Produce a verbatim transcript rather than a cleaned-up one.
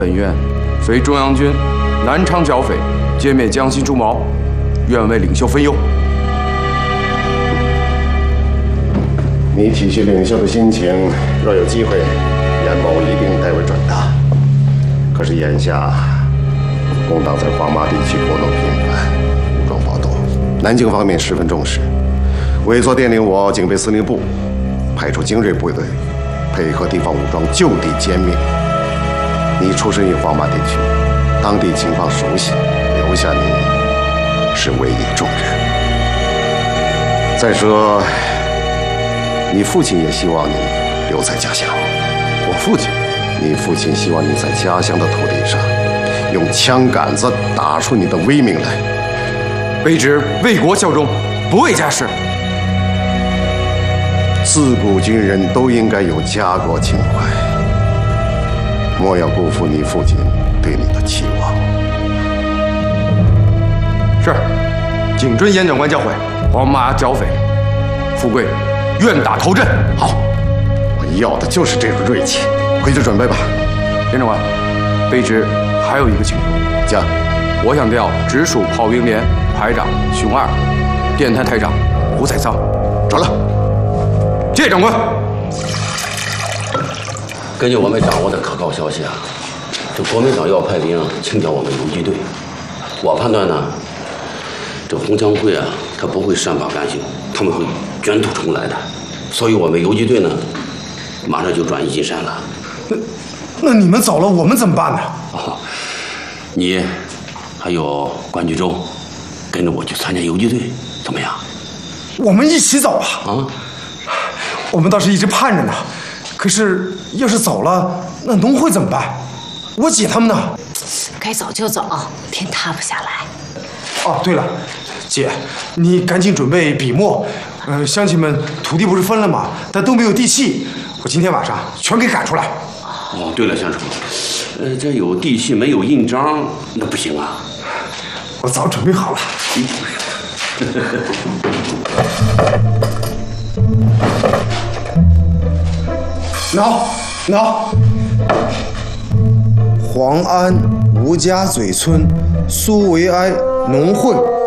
本院非中央军南昌剿匪，歼灭江西诸毛，愿为领袖分忧。 你体恤领袖的心情，若有机会，严某一定代为转达。可是眼下，共党在黄麻地区活动频繁，武装暴动，南京方面十分重视，委座电令我警备司令部派出精锐部队，配合地方武装就地歼灭。你出身于黄麻地区，当地情况熟悉，留下你是委以重任。再说，你父亲也希望你留在家乡。 我父亲， 你父亲希望你在家乡的土地上，用枪杆子打出你的威名来。 卑职为国效忠，不为家事。 自古军人都应该有家国情怀，莫要辜负你父亲对你的期望。 是，谨遵严长官教诲。黄麻剿匪，富贵愿打头阵。好， 我要的就是这种锐气。回去准备吧。 严长官，卑职还有一个请求。 讲， 我想调直属炮兵连排长熊二、电台台长胡采桑。 转了。 谢长官。 根据我们掌握的可靠消息啊，这国民党要派兵清剿我们游击队。我判断呢，这红枪会啊，他不会善罢甘休，他们会卷土重来的。所以我们游击队呢，马上就转移进山了。 那那你们走了，我们怎么办呢？ 哦，你还有关巨洲，跟着我去参加游击队，怎么样？ 我们一起走啊！ 啊， 我们倒是一直盼着呢。可是要是走了，那农会怎么办？我姐他们呢？ 该走就走，天塌不下来。 哦，对了，姐，你赶紧准备笔墨。呃，乡亲们土地不是分了吗？但都没有地契，我今天晚上全给赶出来。 哦，对了，乡长，呃，这有地契没有印章，那不行啊。 我早准备好了。挠挠。黄安吴家嘴村苏维埃农会。